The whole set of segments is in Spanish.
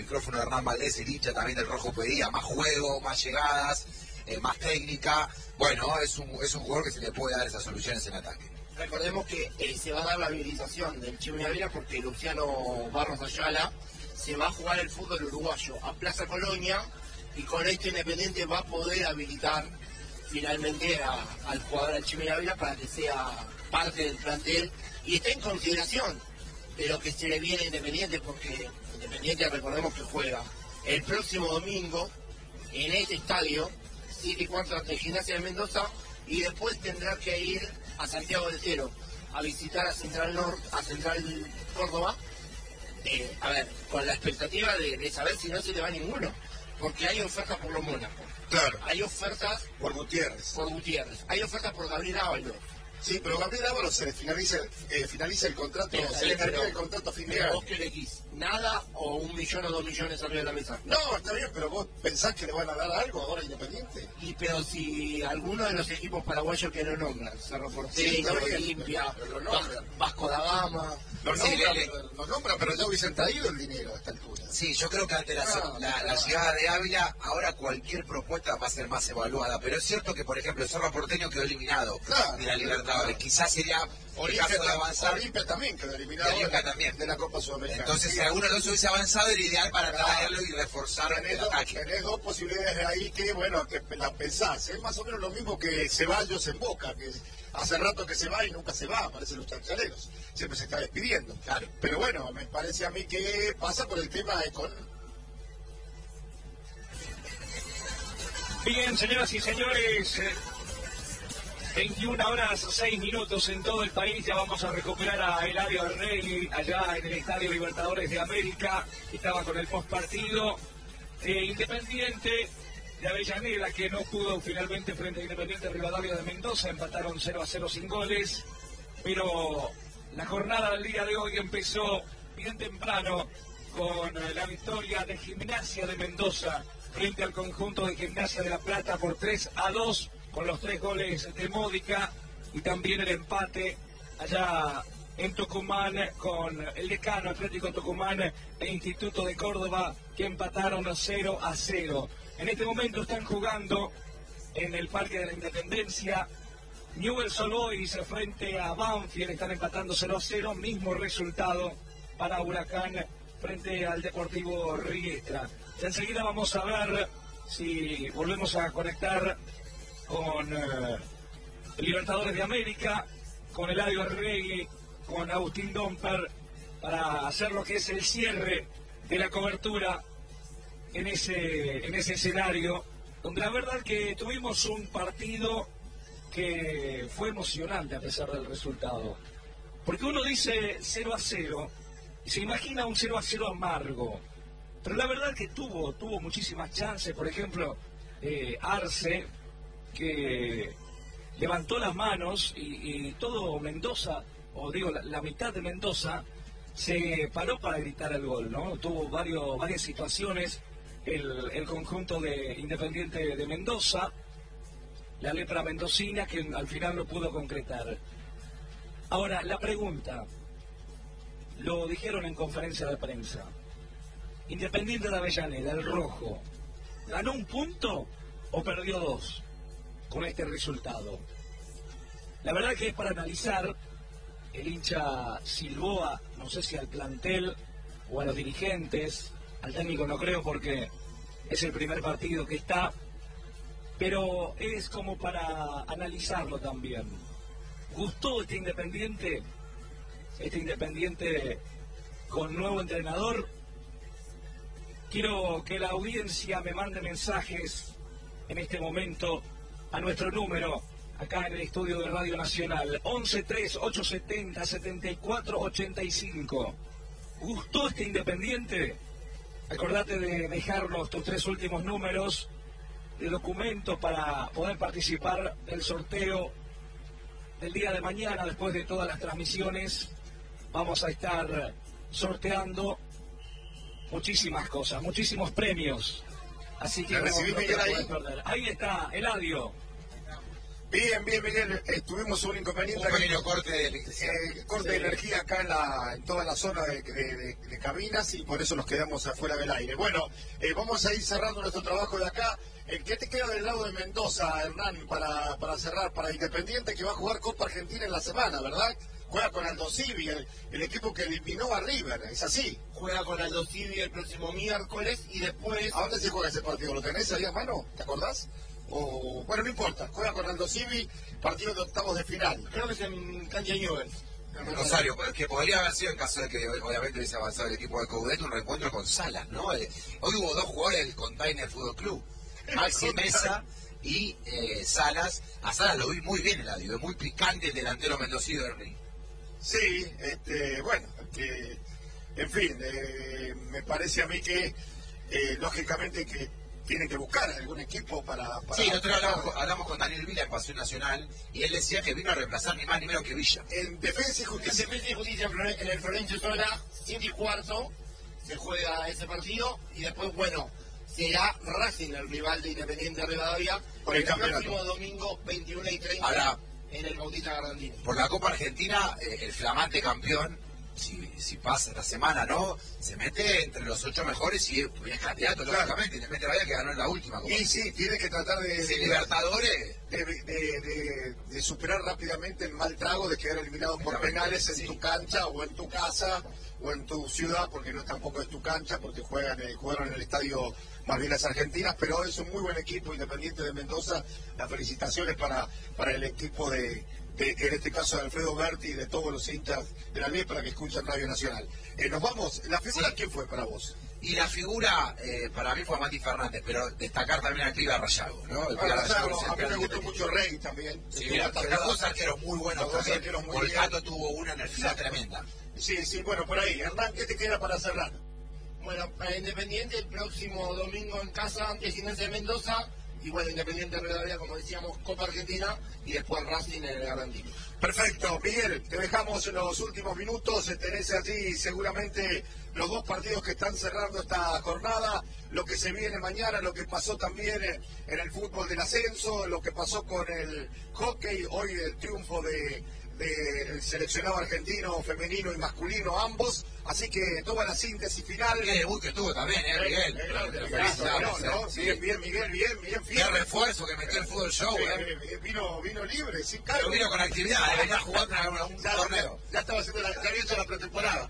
micrófono de Hernán Valdés, el hincha también del Rojo pedía más juego, más llegadas, más técnica. Bueno, es un jugador que se le puede dar esas soluciones en ataque. Recordemos que se va a dar la habilitación del Chimi Ávila porque Luciano Barros Ayala se va a jugar el fútbol uruguayo a Plaza Colonia y con esto Independiente va a poder habilitar finalmente al jugador al Chimi Ávila para que sea parte del plantel y está en consideración de lo que se le viene a Independiente, porque Independiente, recordemos que juega el próximo domingo en este estadio 7:15 ante Gimnasia de Mendoza, y después tendrá que ir a Santiago del Estero a visitar a Central Córdoba, con la expectativa de saber si no se le va ninguno, porque hay ofertas por los Mónaco. Claro. Hay ofertas por Gutiérrez. Hay ofertas por Gabriel Ábalos. Sí, pero Gabriel Ábalos se le finaliza el contrato, el contrato a fin de año. ¿Vos qué elegís? ¿Nada o 1 millón o 2 millones arriba de la mesa? No, está bien, pero vos pensás que le van a dar algo ahora a Independiente. Pero si alguno de los equipos paraguayos que lo nombran, Cerro Porteño, Olimpia, Vasco da Gama, los nombran, pero ya hubiesen traído el dinero a esta altura. Sí, yo creo que ante la llegada de Ávila, ahora cualquier propuesta va a ser más evaluada. Pero es cierto que, por ejemplo, el Cerro Porteño quedó eliminado de la Libertadores. Quizás sería el caso de avanzar. Olimpia también quedó eliminado de la Copa Sudamericana. Entonces, si alguno de los hubiese avanzado, era ideal para traerlo y reforzar el ataque. Tenés dos posibilidades de ahí que, bueno, que las pensás. Es más o menos lo mismo que Ceballos en Boca, que hace rato que se va y nunca se va, parecen los chanchaleros. Siempre se está despidiendo. Claro. Pero bueno, me parece a mí que pasa por el tema Bien, señoras y señores, 21:06 en todo el país. Ya vamos a recuperar a Eladio Arregui allá en el Estadio Libertadores de América. Estaba con el postpartido. Independiente de Avellaneda, que no pudo finalmente frente a Independiente Rivadavia de Mendoza. Empataron 0-0 sin goles. Pero la jornada del día de hoy empezó bien temprano con la victoria de Gimnasia de Mendoza frente al conjunto de Gimnasia de La Plata por 3-2, con los 3 goles de Módica, y también el empate allá en Tucumán con el Decano, Atlético Tucumán e Instituto de Córdoba, que empataron 0-0. En este momento están jugando en el Parque de la Independencia Newell's Old Boys frente a Banfield, están empatando 0-0, mismo resultado para Huracán frente al Deportivo Riestra. Enseguida vamos a ver si volvemos a conectar con Libertadores de América, con Eladio Arregui, con Agustín Domper, para hacer lo que es el cierre de la cobertura en ese escenario, donde la verdad que tuvimos un partido que fue emocionante a pesar del resultado. Porque uno dice 0-0 y se imagina un 0-0 amargo. Pero la verdad que tuvo muchísimas chances. Por ejemplo, Arce, que levantó las manos y todo Mendoza, o digo, la mitad de Mendoza, se paró para gritar el gol, ¿no? Tuvo varias situaciones el conjunto de Independiente de Mendoza, la lepra mendocina, que al final no pudo concretar. Ahora, la pregunta, lo dijeron en conferencia de prensa, Independiente de Avellaneda, el rojo, ¿ganó un punto o perdió 2 con este resultado? La verdad que es para analizar. El hincha silbó no sé si al plantel o a los dirigentes, al técnico no creo porque es el primer partido que está, pero es como para analizarlo también. ¿Gustó este Independiente? Este Independiente con nuevo entrenador. Quiero que la audiencia me mande mensajes en este momento a nuestro número, acá en el estudio de Radio Nacional, 11-3-870-7485. ¿Gustó este Independiente? Acordate de dejarnos tus 3 últimos números de documento para poder participar del sorteo del día de mañana. Después de todas las transmisiones vamos a estar sorteando muchísimas cosas, muchísimos premios. Así que no te puedes perder. Ahí está, Eladio. Bien, Miguel. Tuvimos un inconveniente. Un pequeño corte de electricidad. Corte de energía acá en toda la zona de cabinas y por eso nos quedamos afuera del aire. Bueno, vamos a ir cerrando nuestro trabajo de acá. ¿Qué te queda del lado de Mendoza, Hernán, para cerrar? Para Independiente, que va a jugar Copa Argentina en la semana, ¿verdad? Juega con Aldo Civi, el equipo que eliminó a River, ¿es así? Juega con Aldo Civi el próximo miércoles y después... ¿A dónde se juega ese partido? ¿Lo tenés ahí a mano? ¿Te acordás? Bueno, no importa, juega con Aldo Civi, partido de octavos de final. Creo que es en cancha Newell's. Rosario, que podría haber sido en caso de que obviamente hubiese avanzado el equipo de Coudet un reencuentro con Salas, ¿no? Hoy hubo dos jugadores del Container Fútbol Club, Maxi Mesa y Salas. A Salas lo vi muy bien en la digo, muy picante el delantero mendocino del Ring. Sí, bueno, en fin, me parece a mí que lógicamente que tienen que buscar algún equipo para... Sí, nosotros hablamos con Daniel Vila en Pasión Nacional y él decía que vino a reemplazar ni más ni menos que Villa. En Defensa y Justicia. En Defensa y Justicia, en el Florencio Sola, 7:15, se juega ese partido y después, bueno, será Racing el rival de Independiente Rivadavia por el próximo domingo 21:30 ahora, en el Bautista Garantini. Por la Copa Argentina, el flamante campeón, si pasa la semana, ¿no? Se mete entre los 8 mejores y es candidato, claro. Lógicamente. Independiente Rivadavia que ganó en la última Copa. Y sí, tiene que tratar de Libertadores. De superar rápidamente el mal trago de quedar eliminado por penales en tu cancha o en tu casa o en tu ciudad, porque no tampoco es tu cancha, porque jugaron en el estadio Malvinas Argentinas, pero es un muy buen equipo Independiente de Mendoza. Las felicitaciones para el equipo en este caso de Alfredo Berti y de todos los hinchas de la ley para que escuchen Radio Nacional. Nos vamos. ¿La figura quién fue para vos? Y la figura, para mí fue Mati Fernández, pero destacar también al Piba Rayago, ¿no? El Piba Rayago, a mí me gustó mucho Rey también. Sí, mira, los dos arqueros muy buenos también. Volcato tuvo una en el final tremenda. Sí, bueno, por ahí. Hernán, ¿qué te queda para cerrar? Bueno, para Independiente el próximo domingo en casa ante Gimnasia de Mendoza. Y bueno, Independiente Rivadavia, como decíamos, Copa Argentina y después Racing en el Garantino. Perfecto, Miguel, te dejamos en los últimos minutos. Tenés allí seguramente los dos partidos que están cerrando esta jornada, lo que se viene mañana, lo que pasó también en el fútbol del ascenso, lo que pasó con el hockey, hoy el triunfo del seleccionado argentino femenino y masculino ambos, así que toda la síntesis final. Qué debut que tuvo también, Miguel. Bien, Miguel, bien. Qué refuerzo que metió el fútbol show, Vino libre, sin cargo. Pero vino con actividad, venía jugando a un torneo. Ya estaba haciendo ya había hecho la pretemporada.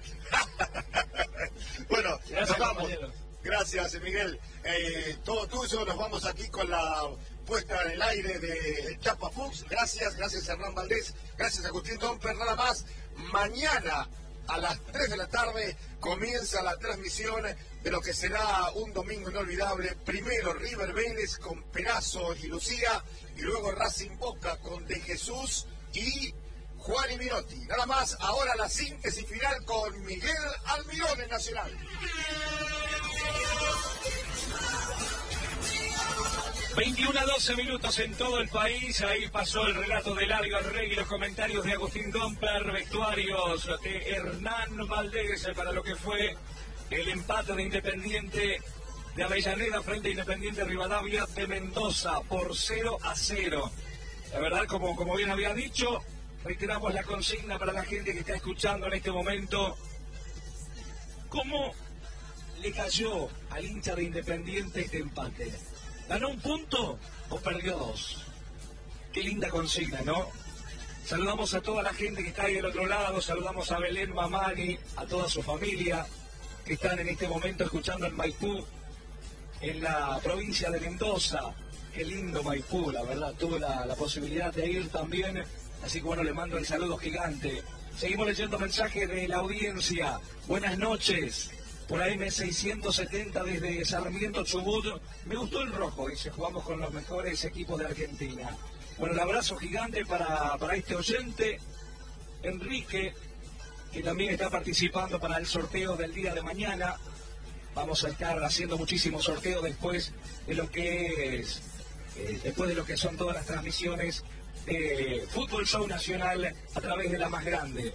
Bueno, nos vamos. Gracias, Miguel. Todo tuyo, nos vamos aquí con la puesta en el aire de Chapa Fuchs. Gracias Hernán Valdés, gracias Agustín Domper, nada más. Mañana a las 3 de la tarde comienza la transmisión de lo que será un domingo inolvidable. Primero River Vélez con Perazo y Lucía, y luego Racing Boca con De Jesús y Juan y Minotti. Nada más, ahora la síntesis final con Miguel Almirón en Nacional. 21:12 minutos en todo el país. Ahí pasó el relato de Eladio Arregui y los comentarios de Agustín Domper, vestuarios de Hernán Valdés para lo que fue el empate de Independiente de Avellaneda frente a Independiente Rivadavia de Mendoza por 0-0. La verdad, como bien había dicho, reiteramos la consigna para la gente que está escuchando en este momento. ¿Cómo le cayó al hincha de Independiente este empate? ¿Ganó un punto o perdió 2? Qué linda consigna, ¿no? Saludamos a toda la gente que está ahí del otro lado, saludamos a Belén Mamani, a toda su familia que están en este momento escuchando en Maipú, en la provincia de Mendoza. Qué lindo Maipú, la verdad, tuve la posibilidad de ir también, así que bueno, le mando el saludo gigante. Seguimos leyendo mensajes de la audiencia. Buenas noches. Por AM670 desde Sarmiento, Chubut. Me gustó el rojo, dice, jugamos con los mejores equipos de Argentina. Bueno, el abrazo gigante para este oyente, Enrique, que también está participando para el sorteo del día de mañana. Vamos a estar haciendo muchísimos sorteos después de lo que es, después de lo que son todas las transmisiones de Fútbol Show Nacional a través de la más grande.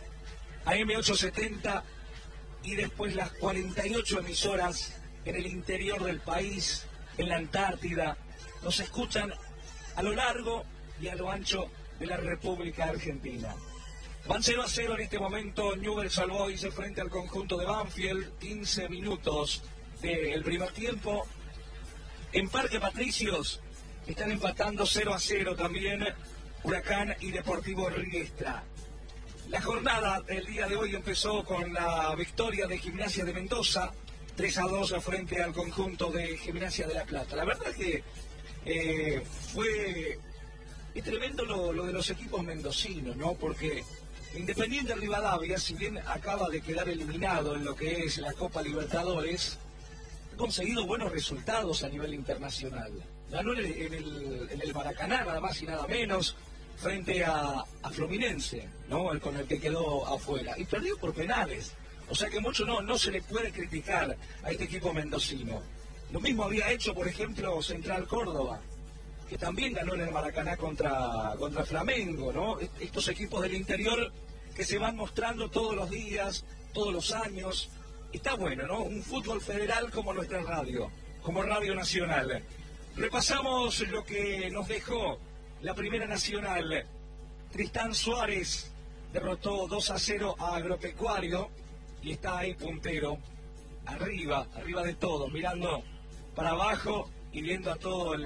AM870 y después las 48 emisoras en el interior del país, en la Antártida. Nos escuchan a lo largo y a lo ancho de la República Argentina. Van 0-0 en este momento Newell's Old Boys frente al conjunto de Banfield. 15 minutos del primer tiempo. En Parque Patricios están empatando 0-0 también Huracán y Deportivo Riestra. La jornada del día de hoy empezó con la victoria de Gimnasia de Mendoza, 3-2 frente al conjunto de Gimnasia de La Plata. La verdad es que es tremendo lo de los equipos mendocinos, ¿no? Porque Independiente Rivadavia, si bien acaba de quedar eliminado en lo que es la Copa Libertadores, ha conseguido buenos resultados a nivel internacional. Ganó en el Maracaná, nada más y nada menos, frente a Fluminense, ¿no? Con el que quedó afuera. Y perdió por penales. O sea que mucho no se le puede criticar a este equipo mendocino. Lo mismo había hecho, por ejemplo, Central Córdoba, que también ganó en el Maracaná contra Flamengo, ¿no? Estos equipos del interior que se van mostrando todos los días, todos los años. Está bueno, ¿no? Un fútbol federal como nuestra radio, como Radio Nacional. Repasamos lo que nos dejó la Primera Nacional. Tristán Suárez derrotó 2-0 a Agropecuario y está ahí puntero, arriba de todos, mirando para abajo y viendo a todos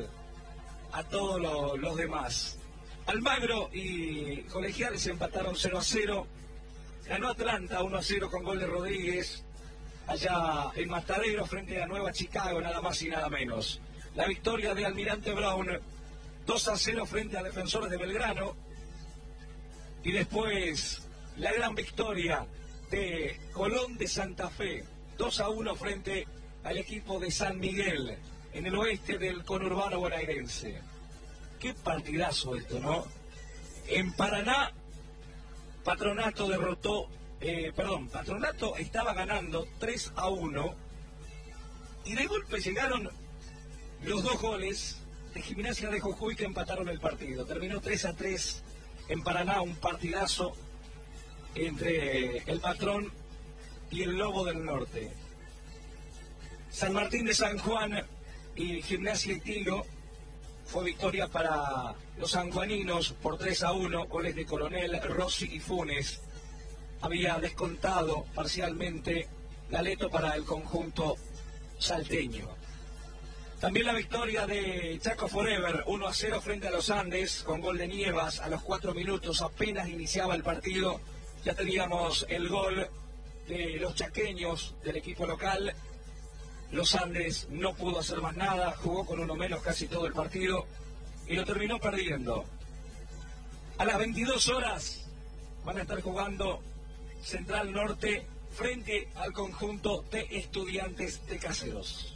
los demás. Almagro y Colegiales empataron 0-0. Ganó Atlanta 1-0 con gol de Rodríguez, allá en Matadero frente a Nueva Chicago, nada más y nada menos. La victoria de Almirante Brown 2-0 frente a Defensores de Belgrano. Y después la gran victoria de Colón de Santa Fe, 2-1 frente al equipo de San Miguel, en el oeste del conurbano bonaerense. Qué partidazo esto, ¿no? En Paraná, Patronato Patronato estaba ganando 3-1 y de golpe llegaron los dos goles de Gimnasia de Jujuy que empataron el partido. Terminó 3-3 en Paraná, un partidazo entre el Patrón y el Lobo del Norte. San Martín de San Juan y Gimnasia y Tiro fue victoria para los sanjuaninos por 3-1, goles de Coronel, Rossi y Funes. Había descontado parcialmente Galeto para el conjunto salteño. También la victoria de Chaco Forever, 1-0 frente a los Andes, con gol de Nievas a los 4 minutos, apenas iniciaba el partido. Ya teníamos el gol de los chaqueños del equipo local. Los Andes no pudo hacer más nada, jugó con uno menos casi todo el partido y lo terminó perdiendo. A las 22 horas van a estar jugando Central Norte frente al conjunto de Estudiantes de Caseros.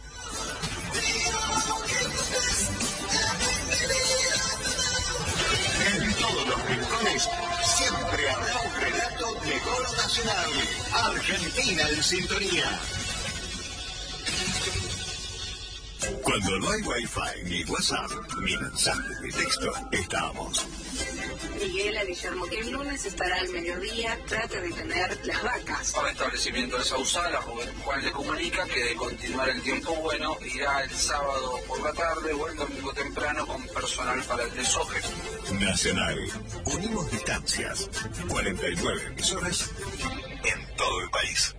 En todos los rincones siempre habrá un relato de gol nacional. Argentina en sintonía. Cuando no hay wifi, ni WhatsApp, ni mensajes de texto, estamos. Miguel a Guillermo, que el lunes estará al mediodía, trata de tener las vacas. Para el establecimiento de Sausala, Juan le comunica que de continuar el tiempo bueno, irá el sábado por la tarde o el domingo temprano con personal para el desoje. Nacional. Unimos distancias. 49 emisoras en todo el país.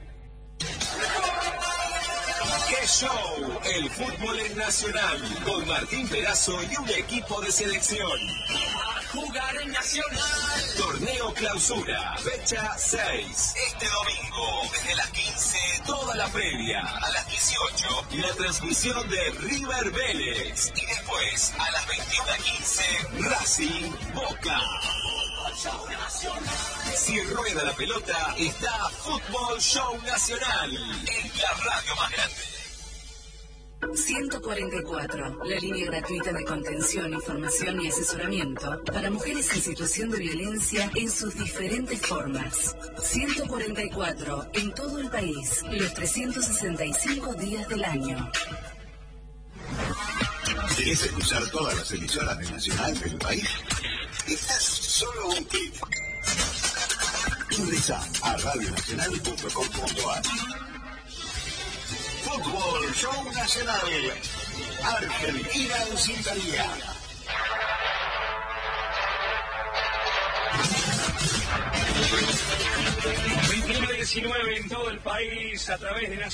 ¡Qué show! El fútbol es nacional, con Martín Perazo y un equipo de selección. A jugar en Nacional. Torneo Clausura, fecha 6. Este domingo, desde las 15, toda la previa. A las 18, la transmisión de River Vélez. Y después, a las 21:15, Racing Boca. Si rueda la pelota, está Fútbol Show Nacional, en la radio más grande. 144, la línea gratuita de contención, información y asesoramiento para mujeres en situación de violencia en sus diferentes formas. 144, en todo el país, los 365 días del año. ¿Querés escuchar todas las emisoras de Nacional del país? Estás solo un clic. Ingresa a radionacional.com.ar. Fútbol Show Nacional. Argentina en sintonía. 19 en todo el país a través de la